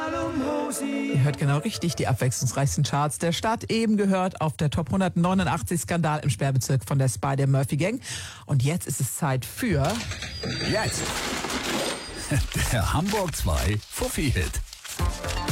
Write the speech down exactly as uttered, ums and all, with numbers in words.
Ihr hört genau richtig, die abwechslungsreichsten Charts der Stadt. Eben gehört auf der Top hundertneunundachtzig Skandal im Sperrbezirk von der Spider-Murphy-Gang. Und jetzt ist es Zeit für... Jetzt! Der Hamburg zwei Fuffi-Hit.